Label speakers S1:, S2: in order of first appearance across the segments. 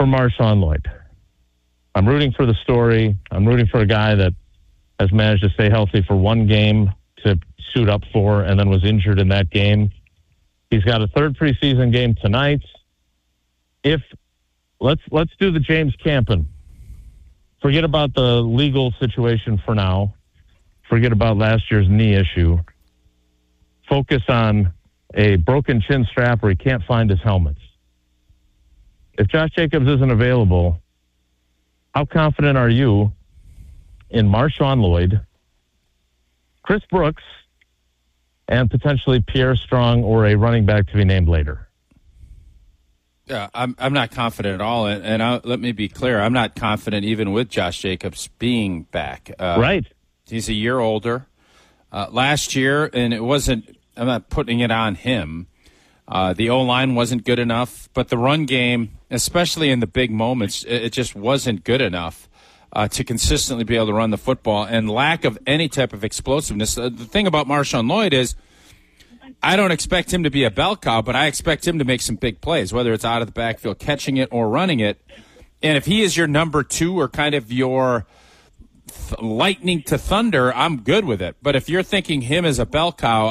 S1: Marshawn Lloyd. I'm rooting for the story. I'm rooting for a guy that has managed to stay healthy for one game to suit up for and then was injured in that game. He's got a third preseason game tonight. Let's do the James Campen. Forget about the legal situation for now. Forget about last year's knee issue. Focus on a broken chin strap where he can't find his helmets. If Josh Jacobs isn't available, how confident are you in Marshawn Lloyd, Chris Brooks, and potentially Pierre Strong or a running back to be named later?
S2: Yeah, I'm not confident at all, and let me be clear. I'm not confident even with Josh Jacobs being back.
S1: Right.
S2: He's a year older. Last year, and it wasn't. I'm not putting it on him. The O-line wasn't good enough, but the run game, especially in the big moments, it just wasn't good enough to consistently be able to run the football, and lack of any type of explosiveness. The thing about Marshawn Lloyd is I don't expect him to be a bell cow, but I expect him to make some big plays, whether it's out of the backfield, catching it, or running it. And if he is your number two or kind of your lightning to thunder, I'm good with it. But if you're thinking him as a bell cow,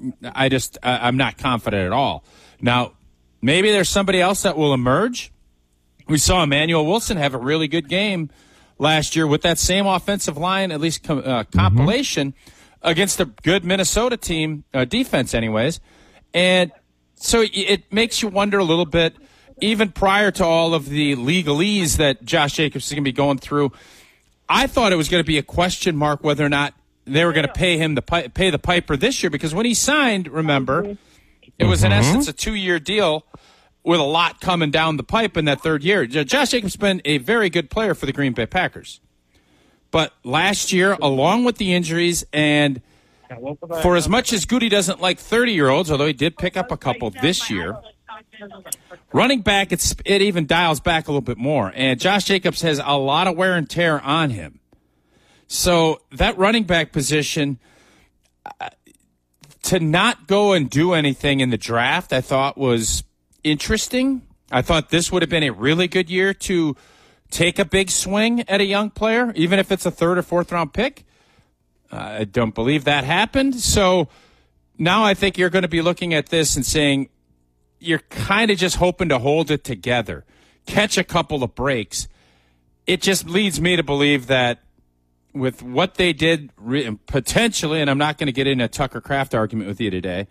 S2: I'm not confident at all. Now, maybe there's somebody else that will emerge. We saw Emmanuel Wilson have a really good game last year with that same offensive line, at least compilation, against a good Minnesota team, defense anyways. And so it makes you wonder a little bit, even prior to all of the legalese that Josh Jacobs is going to be going through. I thought it was going to be a question mark whether or not they were going to pay him pay the piper this year, because when he signed, remember, it was in essence a 2-year deal with a lot coming down the pipe in that third year. Josh Jacobs has been a very good player for the Green Bay Packers. But last year, along with the injuries, and for as much as Goody doesn't like 30-year-olds, although he did pick up a couple this year, running back, it even dials back a little bit more. And Josh Jacobs has a lot of wear and tear on him. So that running back position, to not go and do anything in the draft, I thought was interesting. I thought this would have been a really good year to take a big swing at a young player, even if it's a third or fourth round pick. I don't believe that happened. So now I think you're going to be looking at this and saying you're kind of just hoping to hold it together, catch a couple of breaks. It just leads me to believe that with what they did potentially, and I'm not going to get into a Tucker Kraft argument with you today,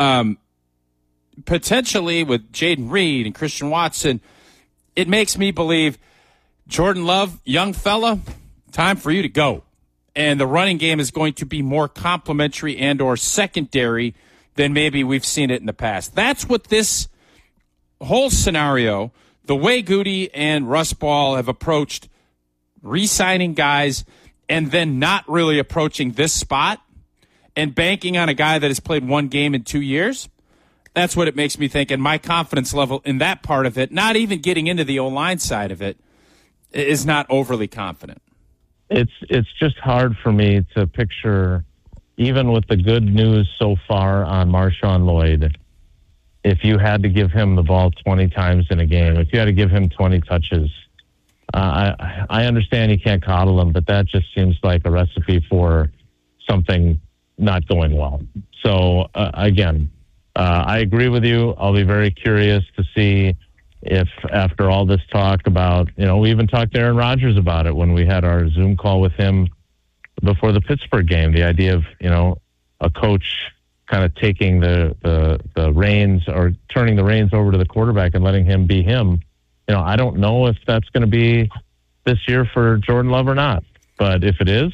S2: potentially with Jaden Reed and Christian Watson, it makes me believe Jordan Love, young fella, time for you to go. And the running game is going to be more complementary and or secondary than maybe we've seen it in the past. That's what this whole scenario, the way Goody and Russ Ball have approached re-signing guys and then not really approaching this spot and banking on a guy that has played one game in 2 years, that's what it makes me think. And my confidence level in that part of it, not even getting into the O-line side of it, is not overly confident.
S1: It's just hard for me to picture, even with the good news so far on Marshawn Lloyd, if you had to give him the ball 20 times in a game, if you had to give him 20 touches, I understand you can't coddle him, but that just seems like a recipe for something not going well. So, again, I agree with you. I'll be very curious to see if after all this talk about, we even talked to Aaron Rodgers about it when we had our Zoom call with him before the Pittsburgh game, the idea of, a coach kind of taking the reins or turning the reins over to the quarterback and letting him be him. I don't know if that's going to be this year for Jordan Love or not, but if it is,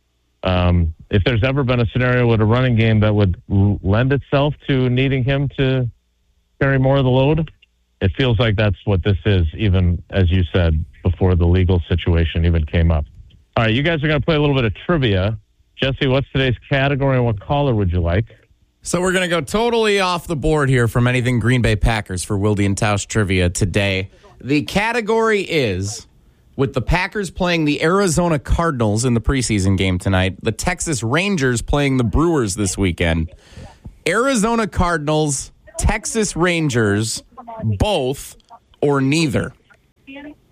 S1: if there's ever been a scenario with a running game that would lend itself to needing him to carry more of the load, it feels like that's what this is, even as you said, before the legal situation even came up. All right, you guys are going to play a little bit of trivia. Jesse, what's today's category and what caller would you like?
S3: So we're going to go totally off the board here from anything Green Bay Packers for Wilde and Tausch trivia today. The category is, with the Packers playing the Arizona Cardinals in the preseason game tonight, the Texas Rangers playing the Brewers this weekend. Arizona Cardinals, Texas Rangers, both or neither?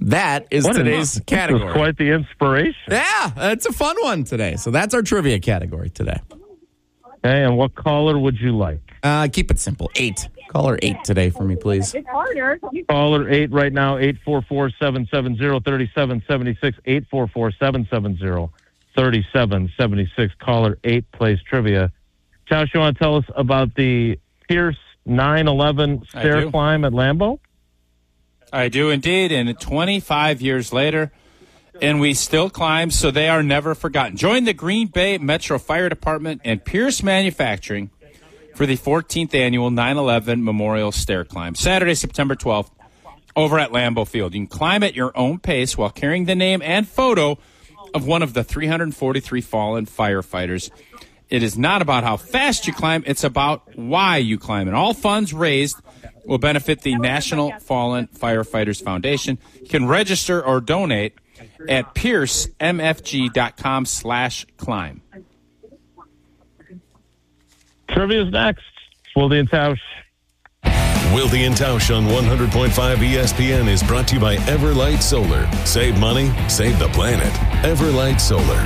S3: That is today's category.
S1: This is quite the inspiration.
S3: Yeah, it's a fun one today. So that's our trivia category today.
S1: Okay, and what caller would you like?
S3: Keep it simple. 8. Caller 8 today for me, please.
S1: Caller 8 right now, 844-770-3776, 844-770-3776. Caller 8 plays trivia. Tausch, you want to tell us about the Pierce 911 stair climb at Lambeau?
S2: I do indeed, and 25 years later, and we still climb, so they are never forgotten. Join the Green Bay Metro Fire Department and Pierce Manufacturing for the 14th annual 9/11 Memorial Stair Climb, Saturday, September 12th, over at Lambeau Field. You can climb at your own pace while carrying the name and photo of one of the 343 fallen firefighters. It is not about how fast you climb, it's about why you climb. And all funds raised will benefit the National Fallen Firefighters Foundation. You can register or donate at piercemfg.com/climb.
S1: Trivia's next. Wilde and Tausch.
S4: Wilde and Tausch on 100.5 ESPN is brought to you by Everlight Solar. Save money, save the planet. Everlight Solar.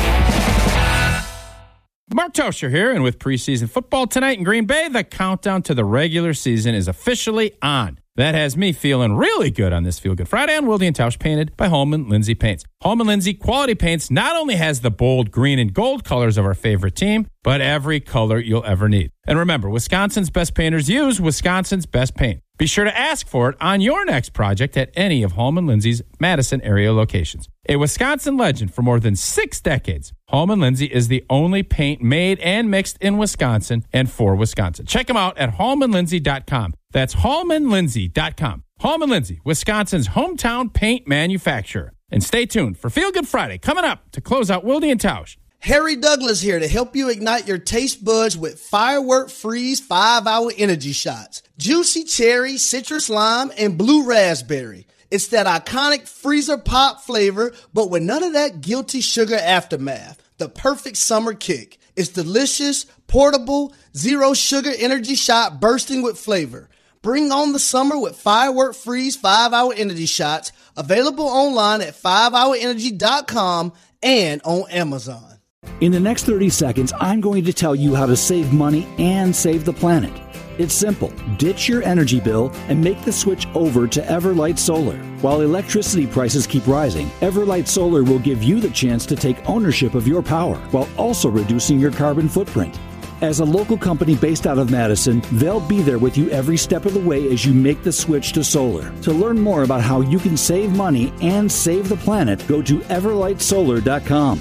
S2: Mark Tosher here, and with preseason football tonight in Green Bay, the countdown to the regular season is officially on. That has me feeling really good on this Feel Good Friday on Wilde and Tausch, painted by Holman Lindsay Paints. Holman Lindsay Quality Paints not only has the bold green and gold colors of our favorite team, but every color you'll ever need. And remember, Wisconsin's best painters use Wisconsin's best paint. Be sure to ask for it on your next project at any of Holman Lindsay's Madison area locations. A Wisconsin legend for more than 6 decades, Holman Lindsay is the only paint made and mixed in Wisconsin and for Wisconsin. Check them out at HallmanLindsay.com. That's HallmanLindsay.com. Holman Lindsay, Wisconsin's hometown paint manufacturer. And stay tuned for Feel Good Friday coming up to close out Wilde and Tausch.
S5: Harry Douglas here to help you ignite your taste buds with Firework Freeze 5-hour energy shots. Juicy cherry, citrus lime, and blue raspberry. It's that iconic freezer pop flavor, but with none of that guilty sugar aftermath. The perfect summer kick. It's delicious, portable, zero sugar energy shot bursting with flavor. Bring on the summer with Firework Freeze 5-hour energy shots, available online at 5hourenergy.com and on Amazon.
S6: In the next 30 seconds, I'm going to tell you how to save money and save the planet. It's simple. Ditch your energy bill and make the switch over to Everlight Solar. While electricity prices keep rising, Everlight Solar will give you the chance to take ownership of your power while also reducing your carbon footprint. As a local company based out of Madison, they'll be there with you every step of the way as you make the switch to solar. To learn more about how you can save money and save the planet, go to everlightsolar.com.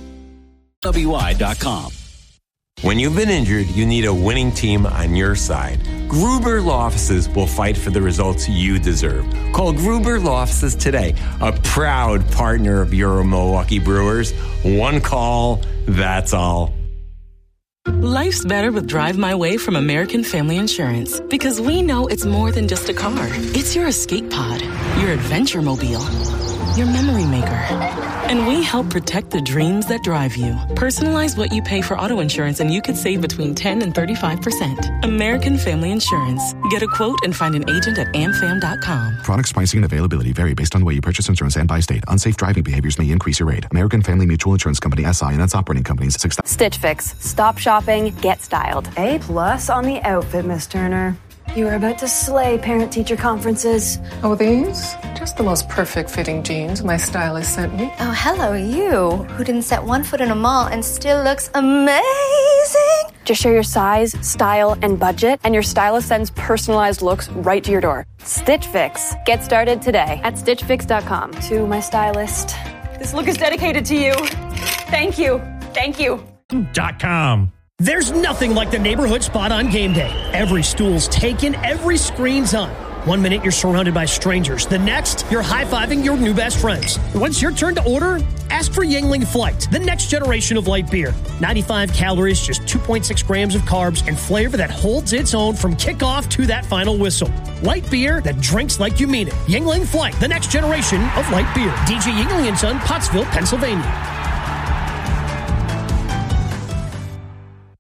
S7: WI.com. When you've been injured, you need a winning team on your side. Gruber Law Offices will fight for the results you deserve. Call Gruber Law Offices today, a proud partner of your Milwaukee Brewers. One call, that's all.
S8: Life's better with Drive My Way from American Family Insurance, because we know it's more than just a car. It's your escape pod, your adventure mobile, your memory maker. And we help protect the dreams that drive you. Personalize what you pay for auto insurance and you could save between 10 and 35%. American Family Insurance. Get a quote and find an agent at amfam.com.
S9: Products, pricing, and availability vary based on the way you purchase insurance and by state. Unsafe driving behaviors may increase your rate. American Family Mutual Insurance Company, SI, and its operating companies.
S10: Stitch Fix. Stop shopping, get styled. A+ on the outfit, Miss Turner. You are about to slay parent-teacher conferences.
S11: Oh, these? Just the most perfect fitting jeans my stylist sent me.
S12: Oh, hello, you, who didn't set one foot in a mall and still looks amazing.
S10: Just share your size, style, and budget, and your stylist sends personalized looks right to your door. Stitch Fix. Get started today at StitchFix.com. To my stylist, this look is dedicated to you. Thank you. Thank you.
S13: .com. There's nothing like the neighborhood spot on game day. Every stool's taken, every screen's on. 1 minute, you're surrounded by strangers. The next, you're high-fiving your new best friends. Once your turn to order, ask for Yuengling Flight, the next generation of light beer. 95 calories, just 2.6 grams of carbs, and flavor that holds its own from kickoff to that final whistle. Light beer that drinks like you mean it. Yuengling Flight, the next generation of light beer. DJ Yuengling & Son, Pottsville, Pennsylvania.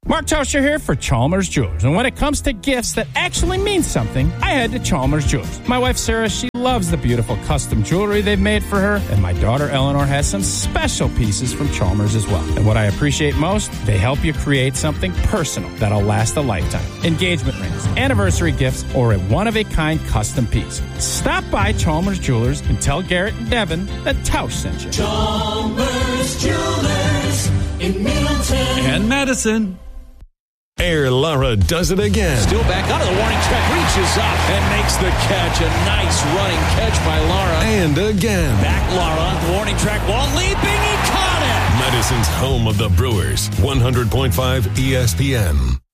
S2: Mark Tauscher here for Chalmers Jewelers. And when it comes to gifts that actually mean something, I head to Chalmers Jewelers. My wife, Sarah, she loves the beautiful custom jewelry they've made for her. And my daughter, Eleanor, has some special pieces from Chalmers as well. And what I appreciate most, they help you create something personal that'll last a lifetime. Engagement rings, anniversary gifts, or a one-of-a-kind custom piece. Stop by Chalmers Jewelers and tell Garrett and Devin that Tausch sent you.
S14: Chalmers Jewelers in Middleton
S15: and Madison.
S4: Air Lara does it again.
S15: Still back out of the warning track, reaches up and makes the catch. A nice running catch by Lara.
S4: And again.
S15: Back Lara, the warning track wall leaping, he caught it.
S4: Madison's home of the Brewers, 100.5 ESPN.